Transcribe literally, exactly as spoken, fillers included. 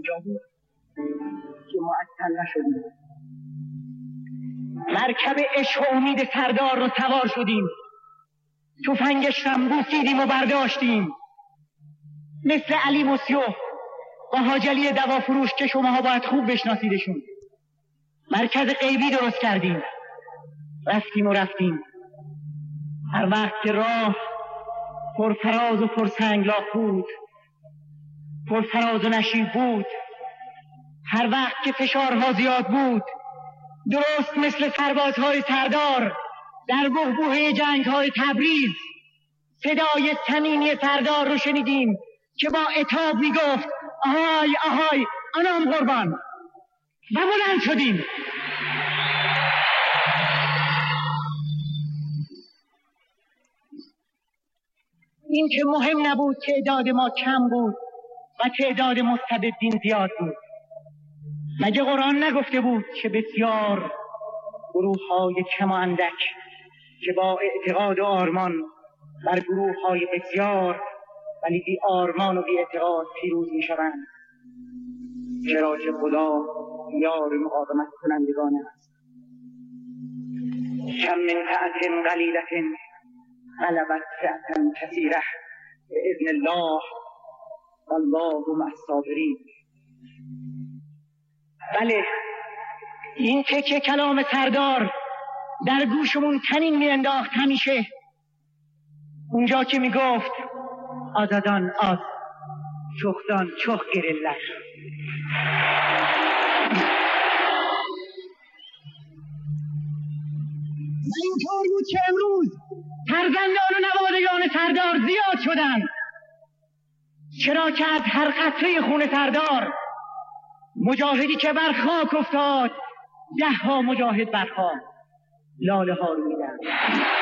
اینجا بود که معطل نشدیم. مرکب عشق و امید سردار رو سوار شدیم، تفنگش هم بوسیدیم و برداشتیم. مثل علی مسیح و حاج علی دوافروش که شماها باید خوب بشناسیدشون، مرکز غیبی درست کردیم. رفتیم و رفتیم. هر وقت که راه پرفراز و پرسنگلاخ بود، پرفراز و نشیب بود، هر وقت که فشارها زیاد بود، درست مثل سربازهای سردار در بحبوحه جنگهای تبریز، صدای صمیمی سردار رو شنیدیم که با عتاب میگفت آهای آهای آنام قربان، و بلند شدیم. این که مهم نبود تعداد ما کم بود و تعداد مستبدین زیاد بود. مگه قرآن نگفته بود که بسیار گروه های کم و اندک که با اعتقاد و آرمان بر گروه های بسیار ولی بی آرمان و بی اعتقاد پیروز می شوند؟ چرا که خدا یار مقاومت کنندگان است. کم من فئة قلیلة غلبت فئة کثیرة بإذن الله والله مع الصابرین. بله، این تکه کلام سردار در گوشمون طنین می انداخت همیشه. اونجا که می گفت آزادان آز، چختان چخ گرلر. و اینطور بود که امروز فرزندان و نوادگان سردار زیاد شدند، چرا که از هر قطره خون سردار مجاهدی که بر خاک افتاد، ده ها مجاهد بر خاک لاله ها رو میدن.